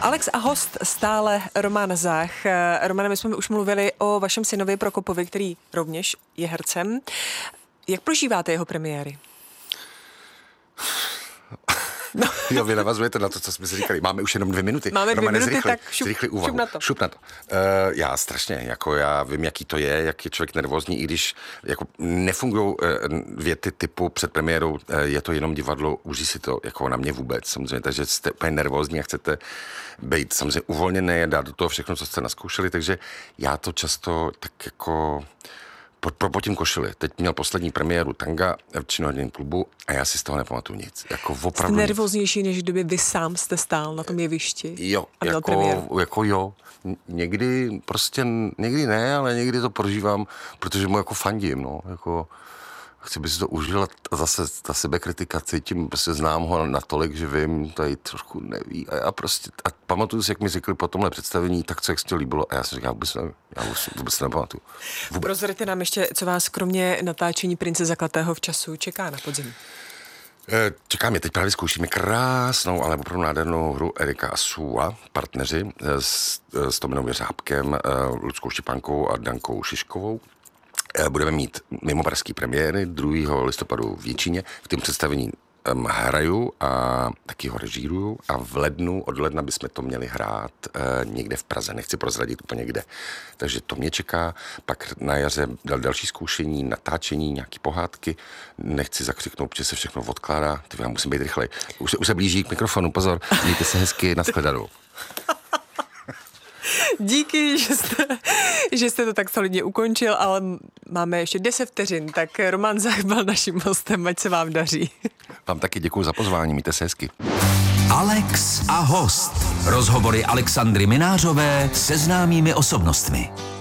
Alex a host stále Roman Zach. Romane, my jsme už mluvili o vašem synovi Prokopovi, který rovněž je hercem. Jak prožíváte jeho premiéry? No. Jo, vy navazujete na to, co jsme si říkali. Máme už jenom 2 minuty. Máme 2 minuty, zrychli, tak šup na to. Já strašně, jako já vím, jaký to je, jak je člověk nervózní, i když jako nefungují věty typu před premiérou, je to jenom divadlo, užij si to, jako na mě vůbec, samozřejmě, takže jste úplně nervózní a chcete být samozřejmě uvolněný a dát do toho všechno, co jste naskoušeli, takže já to často tak jako propotím košili. Teď měl poslední premiéru Tanga v Činoherním klubu a já si z toho nepamatuju nic. Jako opravdu jste nervóznější, než kdyby vy sám jste stál na tom jevišti? Jo, jako jo. Někdy prostě, někdy ne, ale někdy to prožívám, protože mu jako fandím, no. Jako chci by si to užil a zase ta sebekritika cítím, prostě znám ho natolik, že vím, tady trošku neví a já prostě, a pamatuju si, jak mi řekli po tomhle představení, tak co jak se to líbilo a já jsem říkal, vůbec nepamatuju. Prozraďte nám ještě, co vás kromě natáčení Prince zakletého v času čeká na podzim. Čekáme, teď právě zkoušíme krásnou, ale opravdu nádhernou hru Erika a Sua, partneři s Tominou Jeřábkem, Ludskou Štěpánkou a Dankou Šiškovou. Budeme mít mimo pražský premiéry 2. listopadu v Jičíně. V tom představení hraju a taky ho režíruju a od ledna bychom to měli hrát někde v Praze. Nechci prozradit úplně kde. Takže to mě čeká. Pak na jaře další zkoušení, natáčení, nějaký pohádky. Nechci zakřiknout, protože se všechno odkládá. Teď já musím být rychlej. Už se blíží k mikrofonu, pozor. Mějte se hezky, nashledanou. Díky, že jste to tak solidně ukončil, ale máme ještě 10 vteřin, tak Roman Zach byl naším hostem, ať se vám daří. Vám taky děkuji za pozvání, mějte se hezky. Alex a host. Rozhovory Alexandry Minářové se známými osobnostmi.